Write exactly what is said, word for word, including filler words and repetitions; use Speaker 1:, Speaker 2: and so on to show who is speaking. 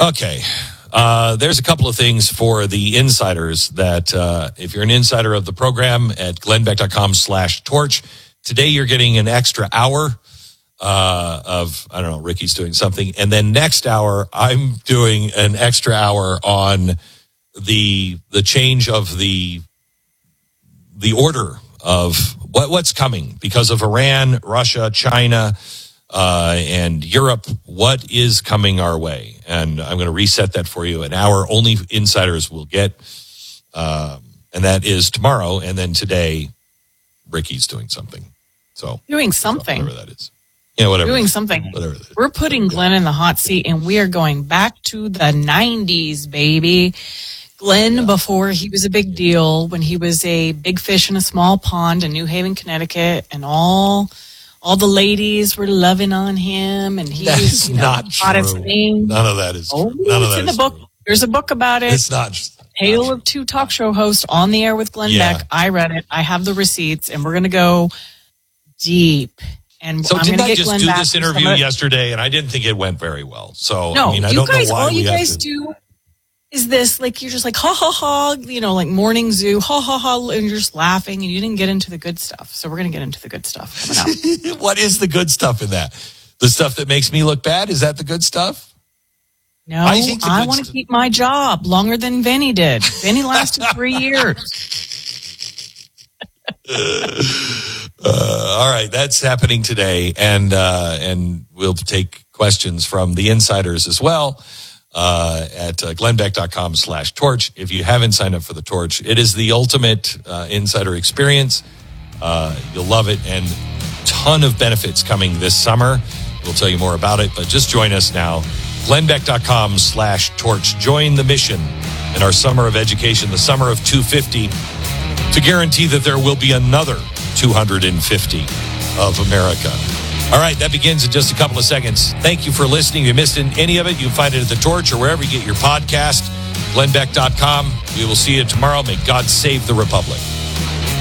Speaker 1: Okay. Uh, there's a couple of things for the insiders that uh, if you're an insider of the program at glennbeck.com slash torch, today you're getting an extra hour uh, of, I don't know, Ricky's doing something. And then next hour, I'm doing an extra hour on the the change of the the order of what what's coming because of Iran, Russia, China, uh, and Europe. What is coming our way? And I'm going to reset that for you. An hour only insiders will get, um, and that is tomorrow. And then today, Ricky's doing something. So
Speaker 2: doing something,
Speaker 1: whatever that is. Yeah, whatever.
Speaker 2: Doing something.
Speaker 1: Whatever that is.
Speaker 2: We're putting Glenn in the hot seat, and we are going back to the nineties, baby. Glenn, yeah. Before he was a big deal, when he was a big fish in a small pond in New Haven, Connecticut, and all all the ladies were loving on him, and he
Speaker 1: that
Speaker 2: was
Speaker 1: is
Speaker 2: you know,
Speaker 1: not
Speaker 2: hottest
Speaker 1: true.
Speaker 2: thing.
Speaker 1: None of that is
Speaker 2: oh,
Speaker 1: true. None of
Speaker 2: it's
Speaker 1: that
Speaker 2: in the
Speaker 1: is
Speaker 2: book.
Speaker 1: true.
Speaker 2: There's a book about it.
Speaker 1: It's not just
Speaker 2: Tale
Speaker 1: not
Speaker 2: of Two Talk Show Hosts on the Air with Glenn
Speaker 1: yeah.
Speaker 2: Beck. I read it. I have the receipts, and we're going to go deep. And
Speaker 1: so
Speaker 2: I'm
Speaker 1: didn't
Speaker 2: gonna
Speaker 1: I
Speaker 2: get
Speaker 1: just
Speaker 2: Glenn
Speaker 1: do
Speaker 2: back
Speaker 1: this interview
Speaker 2: it.
Speaker 1: yesterday, and I didn't think it went very well. So
Speaker 2: no,
Speaker 1: I mean, I
Speaker 2: you
Speaker 1: don't
Speaker 2: guys,
Speaker 1: know why
Speaker 2: all
Speaker 1: we
Speaker 2: you
Speaker 1: have
Speaker 2: guys
Speaker 1: to...
Speaker 2: do is this, like, you're just like, ha, ha, ha, you know, like morning zoo, ha, ha, ha, and you're just laughing, and you didn't get into the good stuff. So we're going to get into the good stuff coming up.
Speaker 1: What is the good stuff in that? The stuff that makes me look bad? Is that the good stuff?
Speaker 2: No, I, I want to st- keep my job longer than Vinny did. Vinny lasted three years.
Speaker 1: uh, all right, that's happening today, and uh, and we'll take questions from the insiders as well. Uh, at uh, glennbeck.com slash torch. If you haven't signed up for the torch, it is the ultimate uh, insider experience. Uh, you'll love it, and ton of benefits coming this summer. We'll tell you more about it, but just join us now. glennbeck.com slash torch. Join the mission in our summer of education, the summer of two hundred fifty, to guarantee that there will be another two hundred fifty of America. All right, that begins in just a couple of seconds. Thank you for listening. If you missed any of it, you can find it at The Torch or wherever you get your podcast, glenn beck dot com. We will see you tomorrow. May God save the Republic.